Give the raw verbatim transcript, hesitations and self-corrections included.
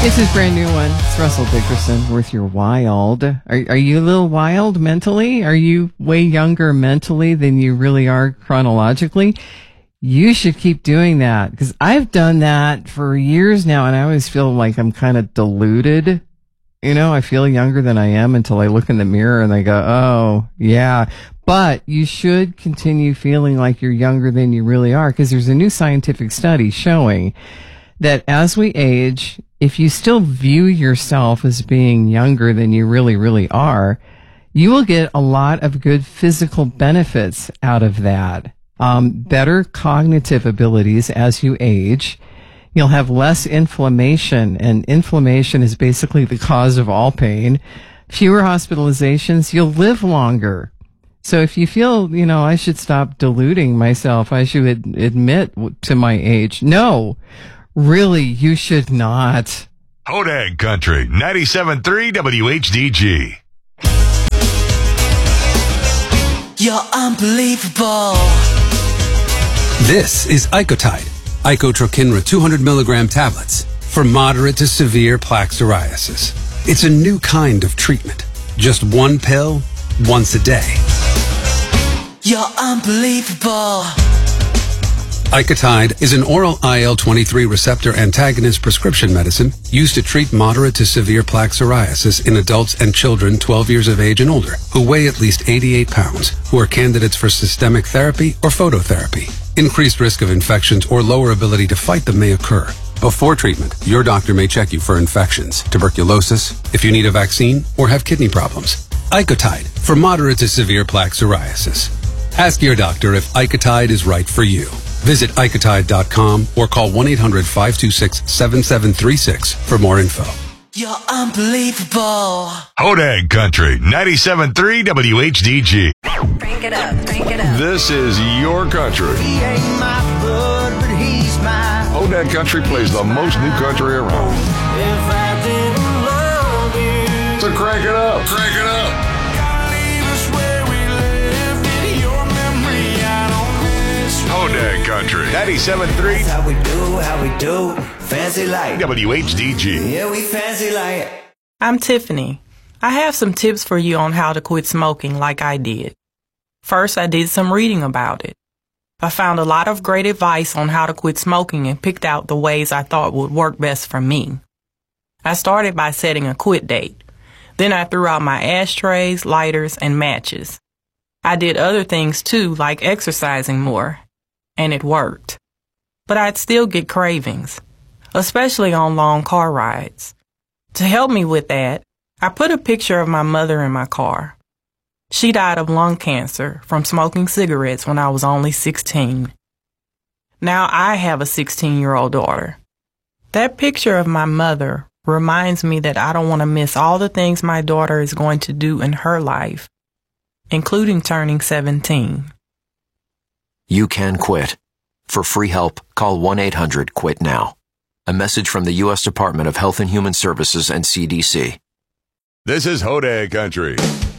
This is brand new one. It's Russell Dickerson with your wild. Are, are you a little wild mentally? Are you way younger mentally than you really are chronologically? You should keep doing that, because I've done that for years now, and I always feel like I'm kind of deluded. You know, I feel younger than I am until I look in the mirror and I go, oh, yeah. But you should continue feeling like you're younger than you really are, because there's a new scientific study showing that as we age, if you still view yourself as being younger than you really, really are, you will get a lot of good physical benefits out of that. Um, better cognitive abilities as you age. You'll have less inflammation, and inflammation is basically the cause of all pain. Fewer hospitalizations. You'll live longer. So if you feel, you know, I should stop deluding myself, I should ad- admit to my age. No. Really, you should not. Hodag Country, ninety-seven point three W H D G. You're unbelievable. This is Icotide, Icotrokinra two hundred milligram tablets for moderate to severe plaque psoriasis. It's a new kind of treatment. Just one pill, once a day. You're unbelievable. Icotide is an oral I L twenty-three receptor antagonist prescription medicine used to treat moderate to severe plaque psoriasis in adults and children twelve years of age and older who weigh at least eighty-eight pounds, who are candidates for systemic therapy or phototherapy. Increased risk of infections or lower ability to fight them may occur. Before treatment, your doctor may check you for infections, tuberculosis, if you need a vaccine, or have kidney problems. Icotide for moderate to severe plaque psoriasis. Ask your doctor if Icotide is right for you. Visit Icotide dot com or call one eight hundred five two six seven seven three six for more info. You're unbelievable. Hodag Country, ninety-seven point three W H D G. Crank it up, crank it up. This is your country. He ain't my blood, but he's mine. Hodag Country plays the most new country around. If I didn't love you, So crank it up. Crank it up. gotta leave us where we left it. Your memory, I don't miss. Hodag Country, ninety-seven point three How we do, how we do. Fancy like. W H D G. Yeah, we fancy like. I'm Tiffany. I have some tips for you on how to quit smoking like I did. First, I did some reading about it. I found a lot of great advice on how to quit smoking and picked out the ways I thought would work best for me. I started by setting a quit date. Then I threw out my ashtrays, lighters, and matches. I did other things too, like exercising more, and it worked. But I'd still get cravings, especially on long car rides. To help me with that, I put a picture of my mother in my car. She died of lung cancer from smoking cigarettes when I was only sixteen. Now I have a sixteen-year-old daughter. That picture of my mother reminds me that I don't want to miss all the things my daughter is going to do in her life, including turning seventeen. You can quit. For free help, call one eight hundred quit now. A message from the U S Department of Health and Human Services and C D C. This is Hodag Country.